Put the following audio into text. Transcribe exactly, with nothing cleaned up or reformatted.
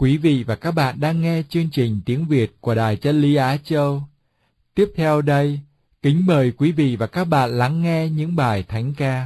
Quý vị và các bạn đang nghe chương trình tiếng Việt của Đài Chân Lý Á Châu. Tiếp theo đây, kính mời quý vị và các bạn lắng nghe những bài thánh ca.